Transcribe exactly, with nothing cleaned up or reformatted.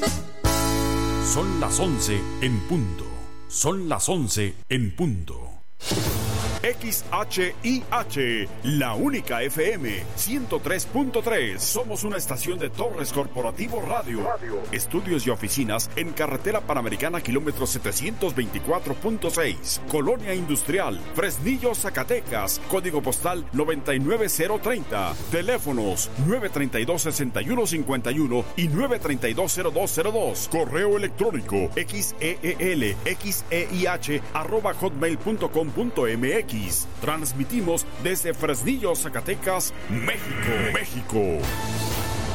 Son las once en punto. Son las once en punto. X H I H, la única F M, ciento tres punto tres. Somos una estación de Torres Corporativo Radio. Radio. Estudios y oficinas en Carretera Panamericana, kilómetro setecientos veinticuatro punto seis. Colonia Industrial, Fresnillo, Zacatecas. Código postal noventa y nueve cero treinta. Teléfonos nueve treinta y dos, sesenta y uno cincuenta y uno y nueve treinta y dos, cero dos cero dos. Correo electrónico xeel, xeih, arroba hotmail punto com punto mx. Transmitimos desde Fresnillo, Zacatecas, México, México.